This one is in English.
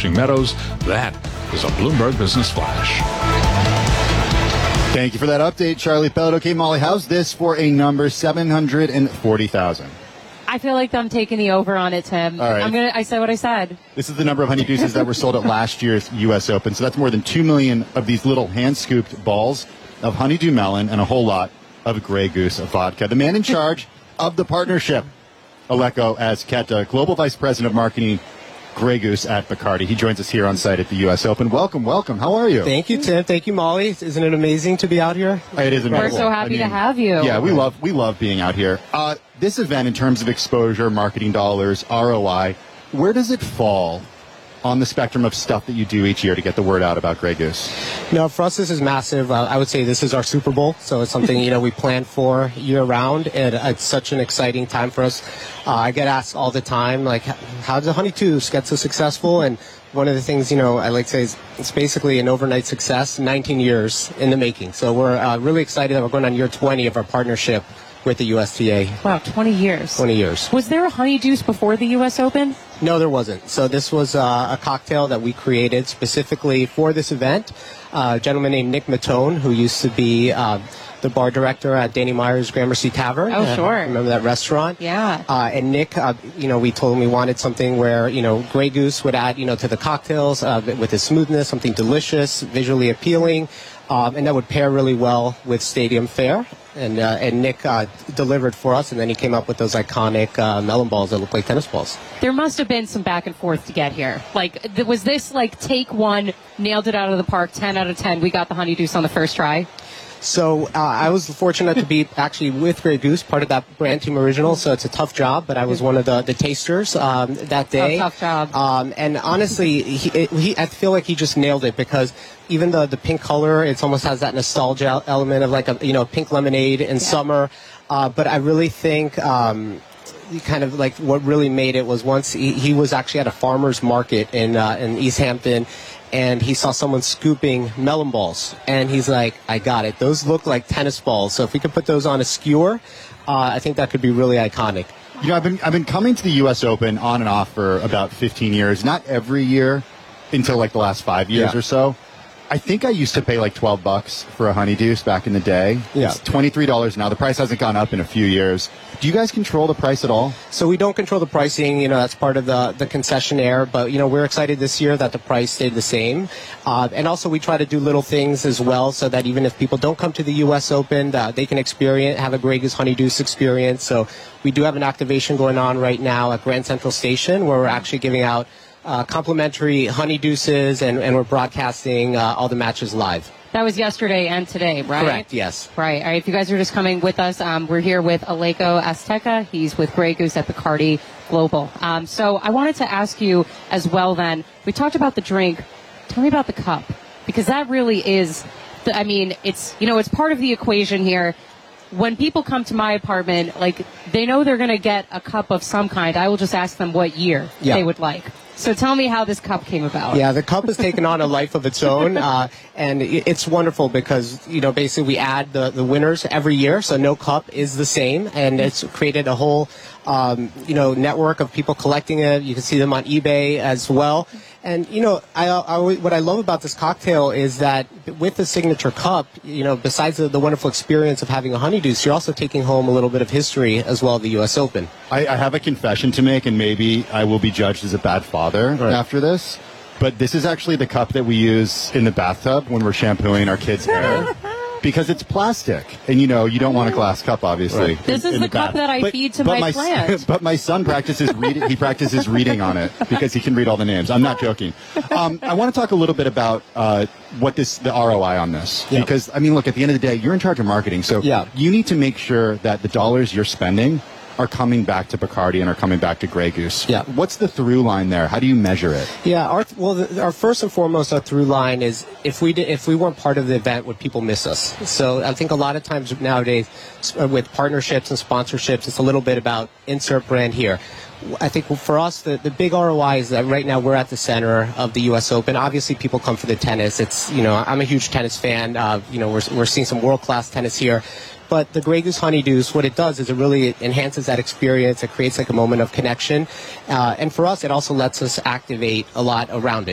Flushing Meadows. That is a Bloomberg Business Flash. Thank you for that update, Charlie Pellet. Okay, Molly, how's this for a number 740,000? I feel like I'm taking the over on it, Tim. All right. I said what I said. This is the number of honeydews that were sold at last year's U.S. Open. So that's more than 2 million of these little hand-scooped balls of honeydew melon and a whole lot of Grey Goose vodka. The man in charge of the partnership, Aleko Azqueta, Global Vice President of Marketing, Grey Goose at Bacardi. He joins us here on site at the U.S. Open. Welcome. How are you? Thank you, Tim. Thank you, Molly. Isn't it amazing to be out here? It is amazing. We're so happy to have you. Yeah, we love being out here. This event, in terms of exposure, marketing dollars, ROI, where does it fall on the spectrum of stuff that you do each year to get the word out about Grey Goose? No, for us, this is massive. I would say this is our Super Bowl, so it's something we plan for year round, and it's such an exciting time for us. I get asked all the time, like, how does honeydews get so successful? And one of the things, I like to say is it's basically an overnight success, 19 years in the making. So we're really excited that we're going on year 20 of our partnership with the USTA. Wow, 20 years. 20 years. Was there a honeydews before the U.S. Open? No, there wasn't. So this was a cocktail that we created specifically for this event. A gentleman named Nick Matone, who used to be the bar director at Danny Meyer's Gramercy Tavern. Oh, sure. Remember that restaurant? Yeah. And Nick, we told him we wanted something where, Grey Goose would add, to the cocktails with its smoothness, something delicious, visually appealing, and that would pair really well with Stadium Fare. And Nick delivered for us, and then he came up with those iconic melon balls that look like tennis balls. There must have been some back and forth to get here. Was this take one, nailed it out of the park, 10 out of 10, we got the honeydews on the first try? So I was fortunate to be actually with Grey Goose, part of that brand team original, so it's a tough job, but I was one of the tasters that day. Tough job. And honestly, I feel like he just nailed it, because even the pink color, it almost has that nostalgia element of like a pink lemonade in summer. But I really think kind of like what really made it was once he was actually at a farmer's market in East Hampton, and he saw someone scooping melon balls, and he's like, I got it. Those look like tennis balls. So if we could put those on a skewer, I think that could be really iconic. I've been coming to the U.S. Open on and off for about 15 years. Not every year until the last 5 years or so. I think I used to pay $12 for a honeydew back in the day. Yeah. It's $23 now. The price hasn't gone up in a few years. Do you guys control the price at all? So we don't control the pricing. That's part of the concessionaire. But, we're excited this year that the price stayed the same. And also we try to do little things as well so that even if people don't come to the U.S. Open, they can have a Grey Goose honeydews experience. So we do have an activation going on right now at Grand Central Station, where we're actually giving out complimentary honeydeuces, and we're broadcasting all the matches live. That was yesterday and today, right? Correct, yes. Right. All right, if you guys are just coming with us, we're here with Aleko Azqueta. He's with Grey Goose at Bacardi Global. So I wanted to ask you as well then, we talked about the drink. Tell me about the cup, because that really is, it's part of the equation here. When people come to my apartment, they know they're going to get a cup of some kind. I will just ask them what year they would like. So tell me how this cup came about. Yeah, the cup has taken on a life of its own, and it's wonderful because, basically we add the winners every year, so no cup is the same, and it's created a whole, network of people collecting it. You can see them on eBay as well. And, what I love about this cocktail is that with the signature cup, besides the wonderful experience of having a honeydews, you're also taking home a little bit of history as well at the U.S. Open. I have a confession to make, and maybe I will be judged as a bad father after this, but this is actually the cup that we use in the bathtub when we're shampooing our kids' hair. Because it's plastic, and you don't want a glass cup, obviously. Right. This is the cup that I feed to my plant. But my son practices reading. He practices reading on it because he can read all the names. I'm not joking. I want to talk a little bit about the ROI on this, because look, at the end of the day, you're in charge of marketing, so you need to make sure that the dollars you're spending are coming back to Bacardi and are coming back to Grey Goose. Yeah. What's the through line there? How do you measure it? Yeah, our first and foremost, our through line is if we weren't part of the event, would people miss us? So I think a lot of times nowadays with partnerships and sponsorships, it's a little bit about insert brand here. I think for us, the big ROI is that right now we're at the center of the U.S. Open. Obviously, people come for the tennis. It's, I'm a huge tennis fan. We're seeing some world-class tennis here. But the Grey Goose honeydews, what it does is it really enhances that experience. It creates a moment of connection. And for us, it also lets us activate a lot around it.